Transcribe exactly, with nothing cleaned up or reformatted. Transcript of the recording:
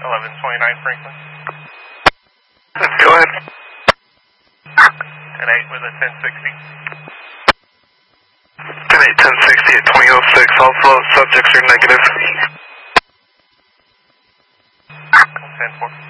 eleven twenty-nine Franklin. Go ahead. ten eight with a ten sixty. ten eight, ten sixty at twenty oh six. All flow subjects are negative. ten four.